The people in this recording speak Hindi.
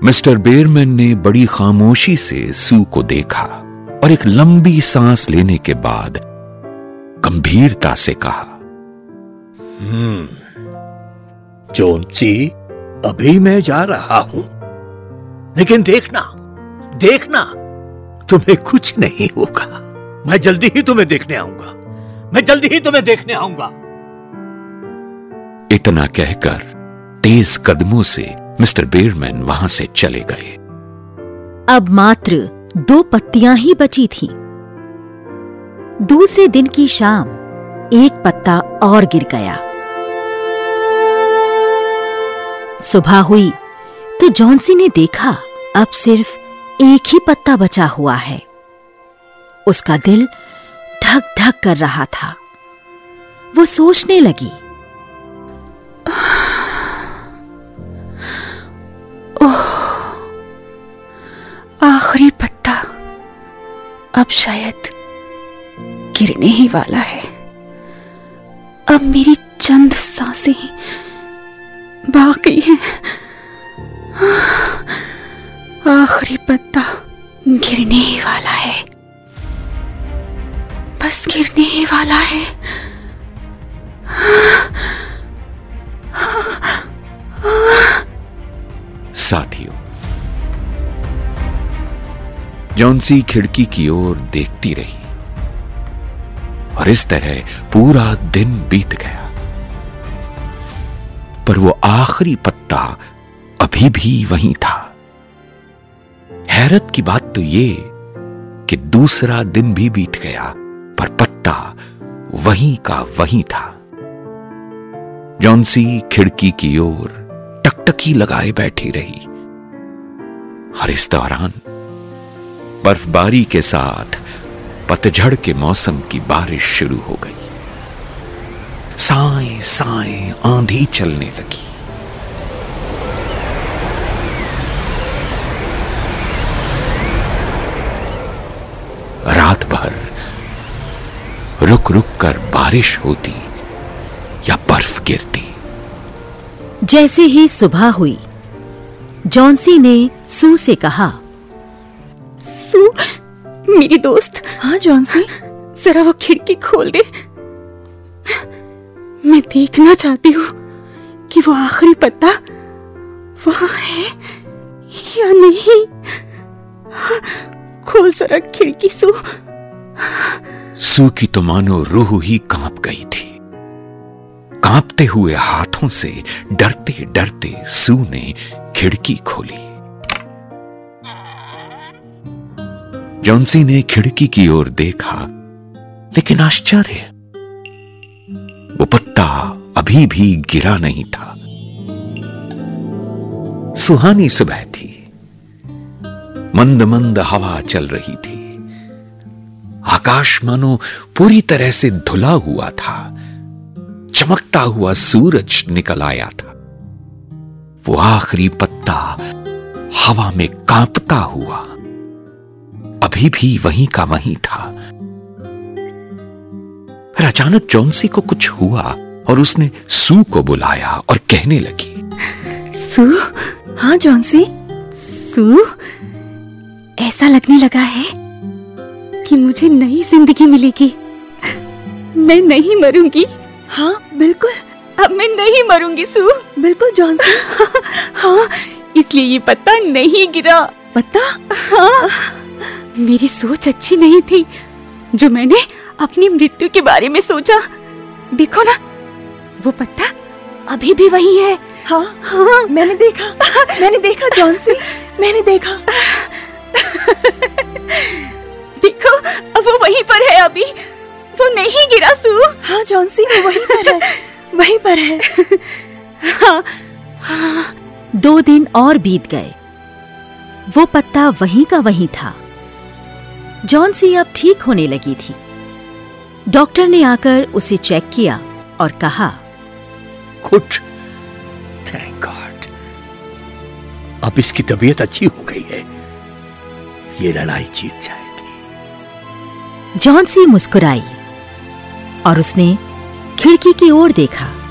मिस्टर बेयरमैन ने बड़ी खामोशी से सू को देखा और एक लंबी सांस लेने के बाद गंभीरता से कहा, जोन्सी, अभी मैं जा रहा हूं, लेकिन देखना देखना, तुम्हें कुछ नहीं होगा। मैं जल्दी ही तुम्हें देखने आऊंगा, मैं जल्दी ही तुम्हें देखने आऊंगा। इतना कहकर तेज कदमों से मिस्टर बेयरमैन वहां से चले गए। अब मात्र 2 पत्तियां ही बची थीं। दूसरे दिन की शाम एक पत्ता और गिर गया। सुबह हुई तो जॉन्सी ने देखा अब सिर्फ एक ही पत्ता बचा हुआ है। उसका दिल धक धक कर रहा था। वो सोचने लगी, ओह, आखिरी पत्ता अब शायद गिरने ही वाला है। अब मेरी चंद सांसें ही बाकी हैं। आखिरी पत्ता गिरने ही वाला है, बस गिरने ही वाला है। साथियों, जॉन्सी खिड़की की ओर देखती रही और इस तरह पूरा दिन बीत गया, पर वो आखिरी पत्ता अभी भी वहीं था। हैरत की बात तो ये कि दूसरा दिन भी बीत गया, पर पत्ता वहीं का वहीं था। जॉन्सी खिड़की की ओर टकटकी लगाए बैठी रही और इस दौरान बर्फबारी के साथ पतझड़ के मौसम की बारिश शुरू हो गई। साएं साएं आंधी चलने लगी। रात भर रुक रुक कर बारिश होती या बर्फ गिरती। जैसे ही सुबह हुई, जॉन्सी ने सू से कहा, सू, मेरी दोस्त। हाँ जॉन्सी, जरा वो खिड़की खोल दे। मैं देखना चाहती हूँ कि वो आखिरी पत्ता वहां है या नहीं। खोल जरा खिड़की सू। सू की तो मानो रूह ही कांप गई थी। कांपते हुए हाथों से डरते डरते सू ने खिड़की खोली। जॉन्सी ने खिड़की की ओर देखा, लेकिन आश्चर्य, वो पत्ता अभी भी गिरा नहीं था। सुहानी सुबह थी। मंद मंद हवा चल रही थी। आकाश मानो पूरी तरह से धुला हुआ था। चमकता हुआ सूरज निकल आया था। वो आखिरी पत्ता हवा में कांपता हुआ अभी भी वहीं का वहीं था। फिर अचानक जॉन्सी को कुछ हुआ और उसने सू को बुलाया और कहने लगी, सू। हाँ जॉन्सी। सू, ऐसा लगने लगा है कि मुझे नई जिंदगी मिलेगी। मैं नहीं मरूंगी। हाँ बिल्कुल, अब मैं नहीं मरूंगी सू। बिल्कुल जॉन्सी। हाँ, इसलिए ये पत्ता नहीं गिरा। पत्ता? हाँ, मेरी सोच अच्छी नहीं थी जो मैंने अपनी मृत्यु के बारे में सोचा। देखो ना, वो पत्ता अभी भी वही है। हाँ हाँ, मैंने देखा जॉन्सी, मैंने देखा। देखो, अब वो वहीं पर है अभी, वो नहीं गिरा सू। हाँ जॉन्सी, वो वहीं पर है, वहीं पर है। हाँ, हाँ। 2 दिन और बीत गए। वो पत्ता वहीं का वहीं था। जॉन्सी अब ठीक होने लगी थी। डॉक्टर ने आकर उसे चेक किया और कहा, गुड, थैंक गॉड, अब इसकी तबीयत अच्छी हो गई है। ये लड़ाई जीत जाएगी। जॉन्सी मुस्कुराई और उसने खिड़की की ओर देखा।